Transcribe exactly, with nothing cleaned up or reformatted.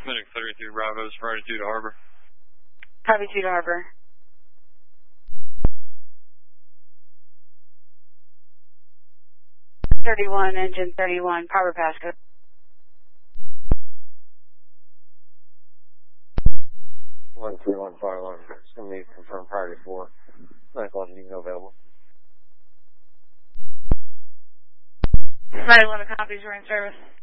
Medic thirty-three Bravo's Friday two to Harbor. Copy two to Harbor. thirty-one, engine thirty-one, power Pasco. one three one fire alarm. It's going to be confirmed priority four. Medical engine available. nine eleven copies, we're in service.